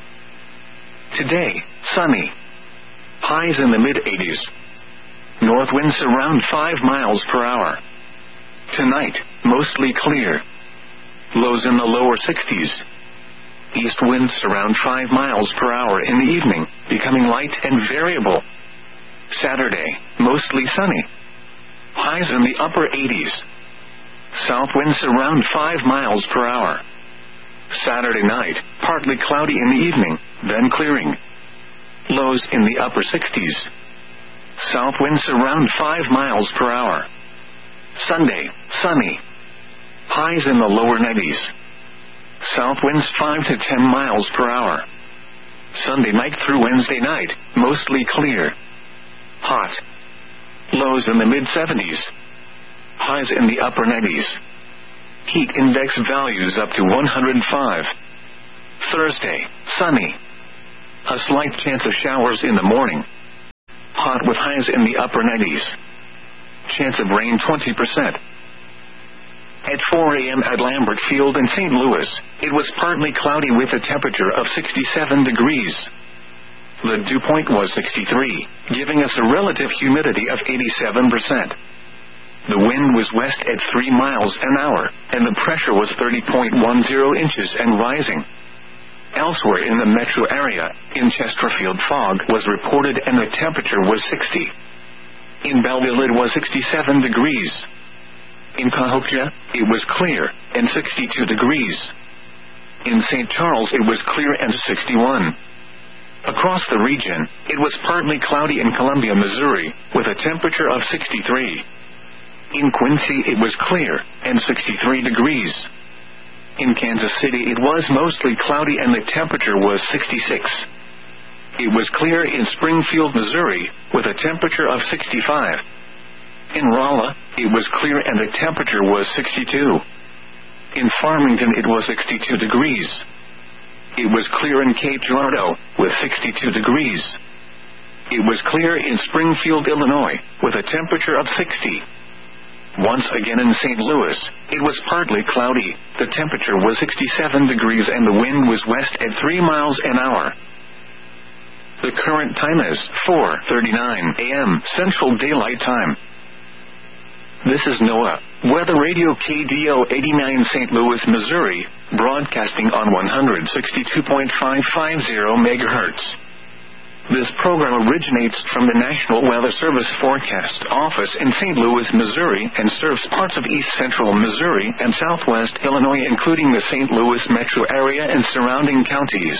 Today, sunny. Highs in the mid eighties. North winds around five miles per hour. Tonight, mostly clear. Lows in the lower sixties. East winds around five miles per hour in the evening, becoming light and variable. Saturday, mostly sunny. Highs in the upper eighties. South winds around five miles per hour. Saturday night, partly cloudy in the evening, then clearing. Lows in the upper sixties. South winds around five miles per hour. Sunday, sunny. Highs in the lower nineties. South winds five to ten miles per hour. Sunday night through Wednesday night, mostly clear. Hot. Lows in the mid seventies. Highs in the upper nineties. Heat index values up to one hundred five. Thursday, sunny. A slight chance of showers in the morning. hot with highs in the upper nineties. Chance of rain twenty percent. At four a.m. at Lambert Field in Saint Louis, it was partly cloudy with a temperature of sixty-seven degrees. The dew point was sixty-three, giving us a relative humidity of eighty-seven percent. The wind was west at three miles an hour, and the pressure was thirty point one zero inches and rising. Elsewhere in the metro area, in Chesterfield fog was reported and the temperature was sixty. In Belleville it was sixty-seven degrees. In Cahokia, it was clear, and sixty-two degrees. In Saint Charles it was clear and sixty-one. Across the region, it was partly cloudy in Columbia, Missouri, with a temperature of sixty-three. In Quincy it was clear, and sixty-three degrees. In Kansas City it was mostly cloudy and the temperature was sixty-six. It was clear in Springfield, Missouri, with a temperature of sixty-five. In Rolla, it was clear and the temperature was sixty-two. In Farmington it was sixty-two degrees. It was clear in Cape Girardeau, with sixty-two degrees. It was clear in Springfield, Illinois, with a temperature of sixty. Once again in Saint Louis, it was partly cloudy, the temperature was sixty-seven degrees and the wind was west at three miles an hour. The current time is four thirty-nine a.m. Central Daylight Time. This is NOAA, Weather Radio K D O eighty-nine Saint Louis, Missouri, broadcasting on one sixty-two point five five zero megahertz. This program originates from the National Weather Service Forecast Office in Saint Louis, Missouri, and serves parts of east central Missouri and southwest Illinois, including the Saint Louis metro area and surrounding counties.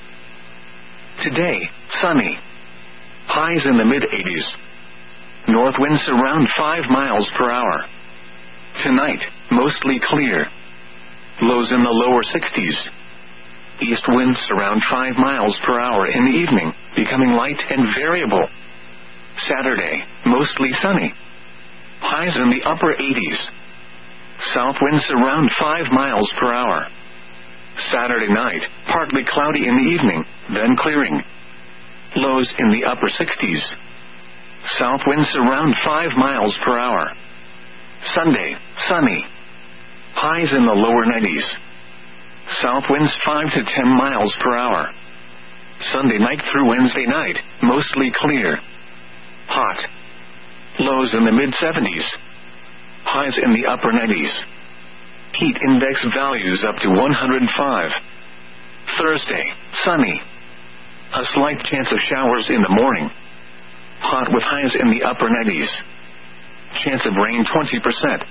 Today, sunny. Highs in the mid-eighties. North winds around five miles per hour. Tonight, mostly clear. Lows in the lower sixties. East winds around five miles per hour in the evening, becoming light and variable. Saturday, mostly sunny. Highs in the upper eighties. South winds around five miles per hour. Saturday night, partly cloudy in the evening, then clearing. Lows in the upper sixties. South winds around five miles per hour. Sunday, sunny. Highs in the lower nineties. South winds five to ten miles per hour. Sunday night through Wednesday night, mostly clear. Hot. Lows in the mid-seventies. Highs in the upper nineties. Heat index values up to one hundred five. Thursday, sunny. A slight chance of showers in the morning. Hot with highs in the upper nineties. Chance of rain twenty percent.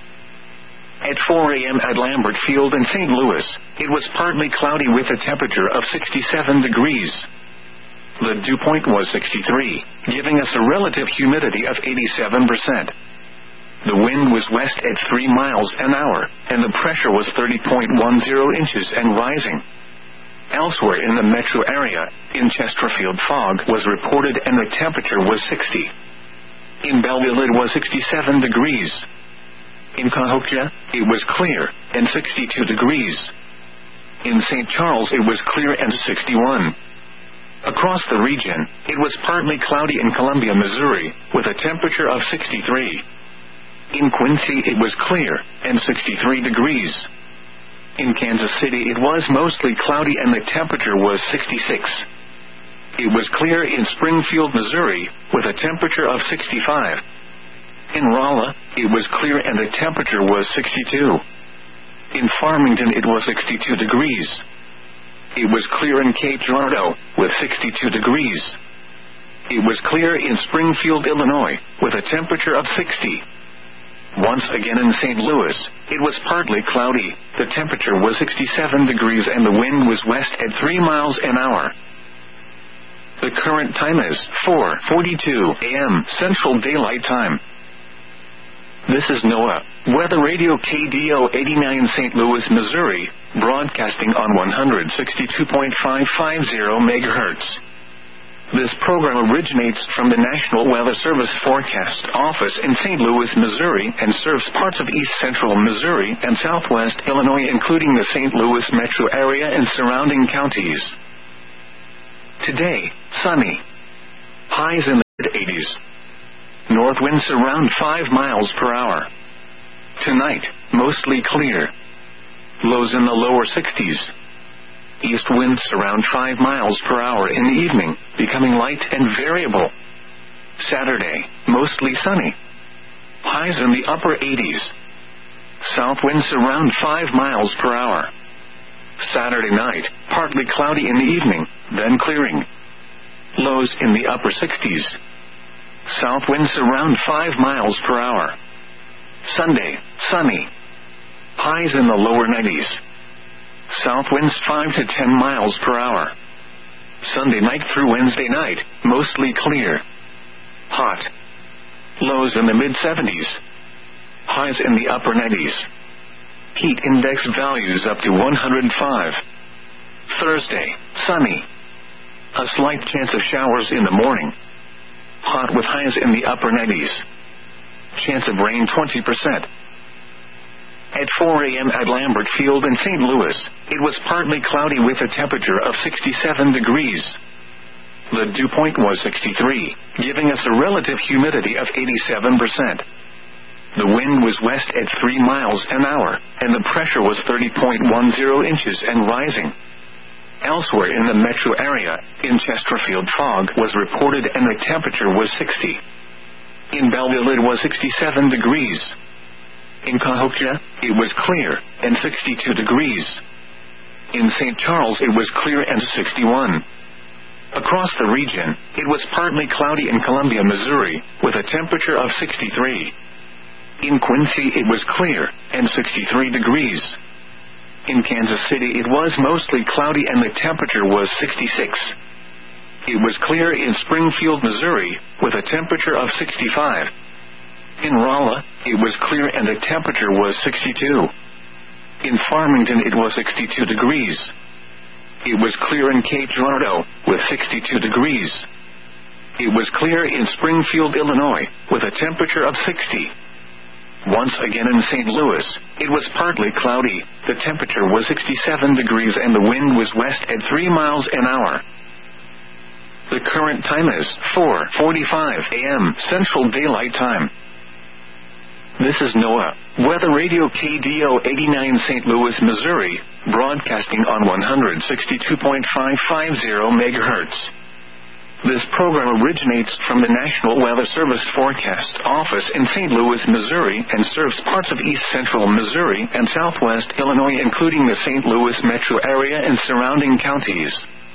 At four a.m. at Lambert Field in Saint Louis, it was partly cloudy with a temperature of sixty-seven degrees. The dew point was sixty-three, giving us a relative humidity of eighty-seven percent. The wind was west at three miles an hour, and the pressure was thirty point one zero inches and rising. Elsewhere in the metro area, in Chesterfield fog was reported and the temperature was sixty. In Belleville it was sixty-seven degrees. In Cahokia, it was clear, and sixty-two degrees. In Saint Charles it was clear and sixty-one. Across the region, it was partly cloudy in Columbia, Missouri, with a temperature of sixty-three. In Quincy it was clear, and sixty-three degrees. In Kansas City it was mostly cloudy and the temperature was sixty-six. It was clear in Springfield, Missouri, with a temperature of sixty-five. In Rolla, it was clear and the temperature was sixty-two. In Farmington it was sixty-two degrees. It was clear in Cape Girardeau, with sixty-two degrees. It was clear in Springfield, Illinois, with a temperature of sixty. Once again in Saint Louis, it was partly cloudy, the temperature was sixty-seven degrees and the wind was west at three miles an hour. The current time is four forty-two a.m. Central Daylight Time. This is NOAA, Weather Radio K D O eighty-nine Saint Louis, Missouri, broadcasting on one sixty-two point five five zero megahertz. This program originates from the National Weather Service Forecast Office in Saint Louis, Missouri, and serves parts of east central Missouri and southwest Illinois, including the Saint Louis metro area and surrounding counties. Today, sunny. Highs in the eighties. North winds around five miles per hour. Tonight, mostly clear. Lows in the lower sixties. East winds around five miles per hour in the evening, becoming light and variable. Saturday, mostly sunny. Highs in the upper eighties. South winds around five miles per hour. Saturday night, partly cloudy in the evening, then clearing. Lows in the upper sixties. South winds around five miles per hour. Sunday, sunny. Highs in the lower nineties. South winds five to ten miles per hour. Sunday night through Wednesday night, mostly clear. Hot. Lows in the mid seventies. Highs in the upper nineties. Heat index values up to one hundred five. Thursday, sunny. A slight chance of showers in the morning. Hot with highs in the upper nineties. Chance of rain twenty percent. At four a.m. at Lambert Field in Saint Louis, it was partly cloudy with a temperature of sixty-seven degrees. The dew point was sixty-three, giving us a relative humidity of eighty-seven percent. The wind was west at three miles an hour, and the pressure was thirty point one zero inches and rising. Elsewhere in the metro area, in Chesterfield fog was reported and the temperature was sixty. In Belleville it was sixty-seven degrees. In Cahokia, it was clear, and sixty-two degrees. In Saint Charles it was clear and sixty-one. Across the region, it was partly cloudy in Columbia, Missouri, with a temperature of sixty-three. In Quincy it was clear, and sixty-three degrees. In Kansas City it was mostly cloudy and the temperature was sixty-six. It was clear in Springfield, Missouri, with a temperature of sixty-five. In Rolla, it was clear and the temperature was sixty-two. In Farmington it was sixty-two degrees. It was clear in Cape Girardeau, with sixty-two degrees. It was clear in Springfield, Illinois, with a temperature of sixty. Once again in Saint Louis, it was partly cloudy, the temperature was sixty-seven degrees and the wind was west at three miles an hour. The current time is four forty-five a.m. Central Daylight Time. This is NOAA, Weather Radio K D O eighty-nine Saint Louis, Missouri, broadcasting on one sixty-two point five five zero megahertz. This program originates from the National Weather Service Forecast Office in Saint Louis, Missouri, and serves parts of east central Missouri and southwest Illinois, including the Saint Louis metro area and surrounding counties.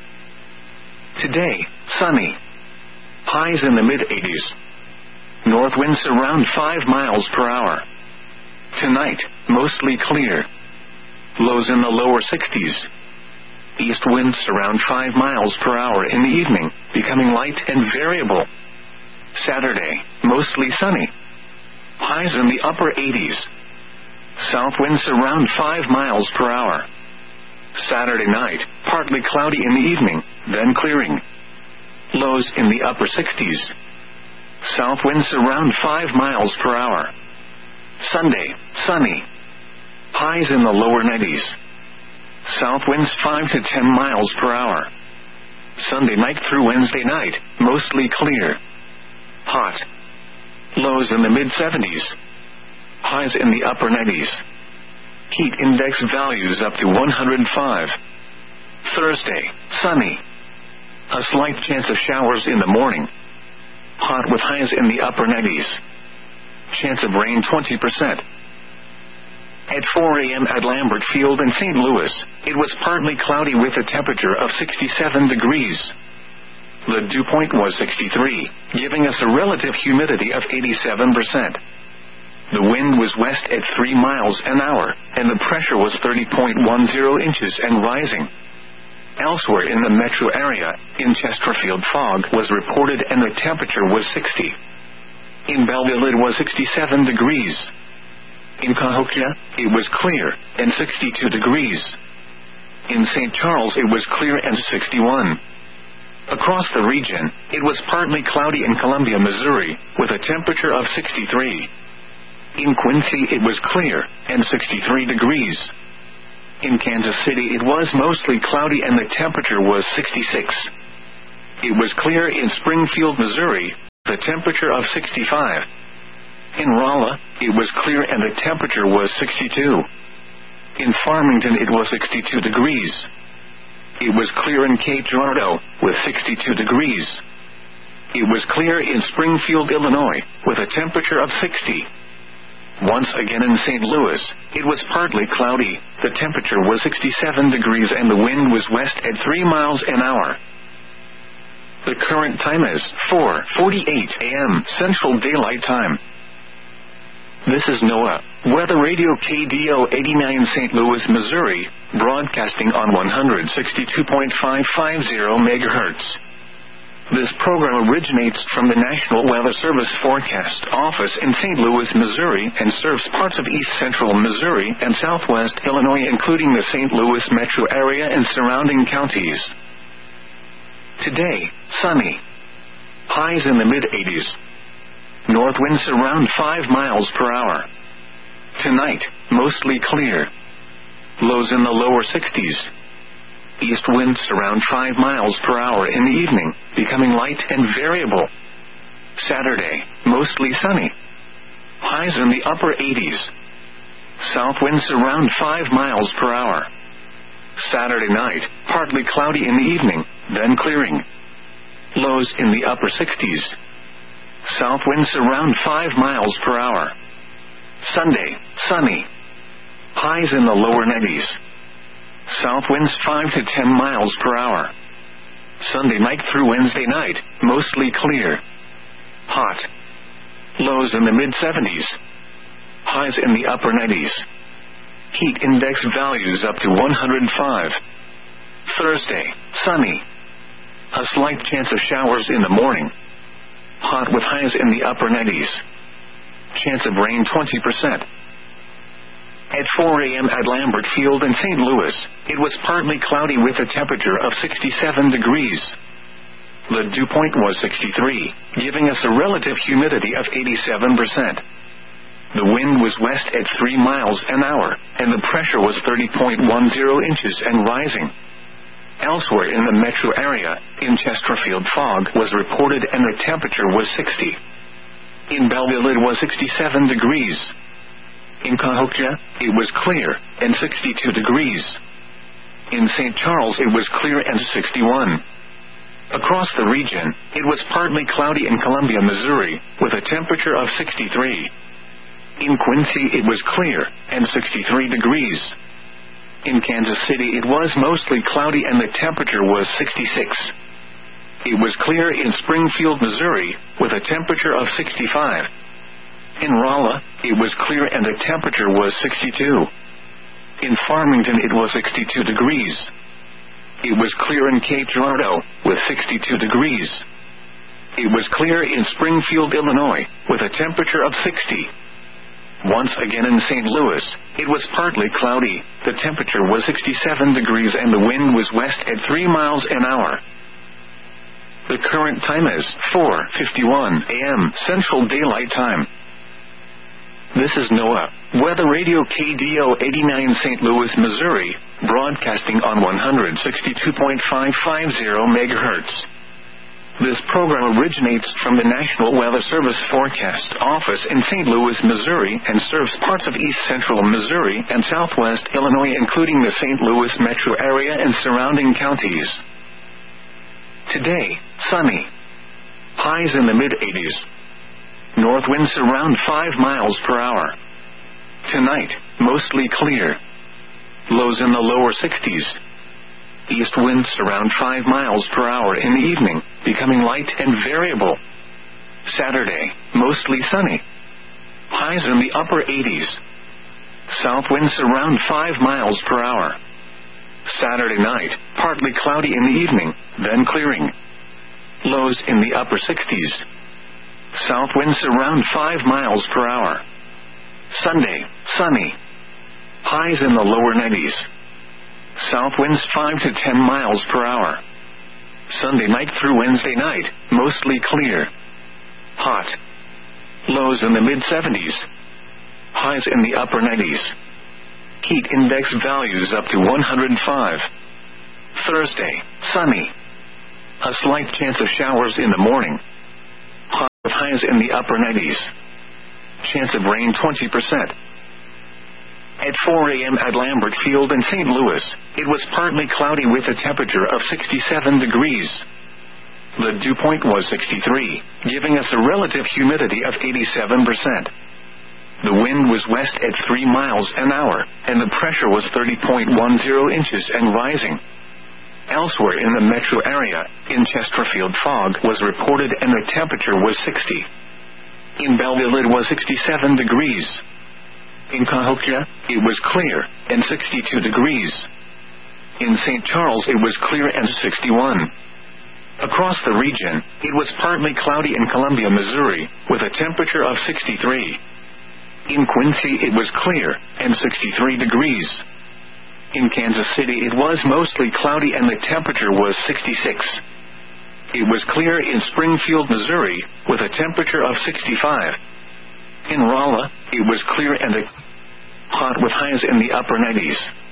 Today, sunny. Highs in the mid eighties. North winds around five miles per hour. Tonight, mostly clear. Lows in the lower sixties. East winds around five miles per hour in the evening, becoming light and variable. Saturday, mostly sunny. Highs in the upper eighties. South winds around five miles per hour. Saturday night, partly cloudy in the evening, then clearing. Lows in the upper sixties. South winds around five miles per hour. Sunday, sunny. Highs in the lower nineties. South winds five to ten miles per hour. Sunday night through Wednesday night, mostly clear. Hot. Lows in the mid seventies. Highs in the upper nineties. Heat index values up to one hundred five. Thursday, sunny. A slight chance of showers in the morning. Hot with highs in the upper nineties. Chance of rain twenty percent. At four a.m. at Lambert Field in Saint Louis, it was partly cloudy with a temperature of sixty-seven degrees. The dew point was sixty-three, giving us a relative humidity of eighty-seven percent. The wind was west at three miles an hour, and the pressure was thirty point one zero inches and rising. Elsewhere in the metro area, in Chesterfield fog was reported and the temperature was sixty. In Belleville it was sixty-seven degrees. In Cahokia, it was clear, and sixty-two degrees. In Saint Charles it was clear and sixty-one. Across the region, it was partly cloudy in Columbia, Missouri, with a temperature of sixty-three. In Quincy it was clear, and sixty-three degrees. In Kansas City it was mostly cloudy and the temperature was sixty-six. It was clear in Springfield, Missouri, the temperature of sixty-five. In Rolla, it was clear and the temperature was sixty-two. In Farmington, it was sixty-two degrees. It was clear in Cape Girardeau, with sixty-two degrees. It was clear in Springfield, Illinois, with a temperature of sixty. Once again in Saint Louis, it was partly cloudy, the temperature was sixty-seven degrees and the wind was west at three miles an hour. The current time is four forty-eight a m Central Daylight Time. This is NOAA, Weather Radio K D O eighty-nine Saint Louis, Missouri, broadcasting on one sixty-two point five five zero megahertz. This program originates from the National Weather Service Forecast Office in Saint Louis, Missouri, and serves parts of east central Missouri and southwest Illinois, including the Saint Louis metro area and surrounding counties. Today, sunny. Highs in the mid-eighties. North winds around five miles per hour. Tonight, mostly clear. Lows in the lower sixties. East winds around five miles per hour in the evening, becoming light and variable. Saturday, mostly sunny. Highs in the upper eighties. South winds around five miles per hour. Saturday night, partly cloudy in the evening, then clearing. Lows in the upper sixties. South winds around five miles per hour. Sunday, sunny. Highs in the lower nineties. South winds five to ten miles per hour. Sunday night through Wednesday night, mostly clear. Hot. Lows in the mid-seventies. Highs in the upper nineties. Heat index values up to one hundred five. Thursday, sunny. A slight chance of showers in the morning. Hot with highs in the upper nineties. Chance of rain twenty percent. At four a m at Lambert Field in Saint Louis, it was partly cloudy with a temperature of sixty-seven degrees. The dew point was sixty-three, giving us a relative humidity of eighty-seven percent. The wind was west at three miles an hour, and the pressure was thirty point one zero inches and rising. Elsewhere in the metro area, in Chesterfield, fog was reported and the temperature was sixty. In Belleville, it was sixty-seven degrees. In Cahokia, it was clear, and sixty-two degrees. In Saint Charles, it was clear and sixty-one. Across the region, it was partly cloudy in Columbia, Missouri, with a temperature of sixty-three. In Quincy, it was clear, and sixty-three degrees. In Kansas City, it was mostly cloudy and the temperature was sixty-six. It was clear in Springfield, Missouri, with a temperature of sixty-five. In Rolla, it was clear and the temperature was sixty-two. In Farmington, it was sixty-two degrees. It was clear in Cape Girardeau, with sixty-two degrees. It was clear in Springfield, Illinois, with a temperature of sixty. Once again in Saint Louis, it was partly cloudy, the temperature was sixty-seven degrees and the wind was west at three miles an hour. The current time is four fifty-one a m Central Daylight Time. This is NOAA, Weather Radio K D O eighty-nine Saint Louis, Missouri, broadcasting on one sixty-two point five five zero megahertz. This program originates from the National Weather Service Forecast Office in Saint Louis, Missouri, and serves parts of east central Missouri and southwest Illinois, including the Saint Louis metro area and surrounding counties. Today, sunny. Highs in the mid-eighties. North winds around five miles per hour. Tonight, mostly clear. Lows in the lower sixties. East winds around five miles per hour in the evening, becoming light and variable. Saturday, mostly sunny. Highs in the upper eighties. South winds around five miles per hour. Saturday night, partly cloudy in the evening, then clearing. Lows in the upper sixties. South winds around five miles per hour. Sunday, sunny. Highs in the lower nineties. South winds five to ten miles per hour. Sunday night through Wednesday night, mostly clear. Hot. Lows in the mid-seventies. Highs in the upper nineties. Heat index values up to one hundred five. Thursday, sunny. A slight chance of showers in the morning. highs in the upper nineties. Chance of rain twenty percent. At four a.m. at Lambert Field in Saint Louis, it was partly cloudy with a temperature of sixty-seven degrees. The dew point was sixty-three, giving us a relative humidity of eighty-seven percent. The wind was west at three miles an hour, and the pressure was thirty point one zero inches and rising. Elsewhere in the metro area, in Chesterfield fog was reported and the temperature was sixty. In Belleville it was sixty-seven degrees. In Cahokia, it was clear, and sixty-two degrees. In Saint Charles it was clear and sixty-one. Across the region, it was partly cloudy in Columbia, Missouri, with a temperature of sixty-three. In Quincy it was clear, and sixty-three degrees. In Kansas City it was mostly cloudy and the temperature was sixty-six. It was clear in Springfield, Missouri, with a temperature of sixty-five. In Rolla, it was clear and hot with highs in the upper nineties.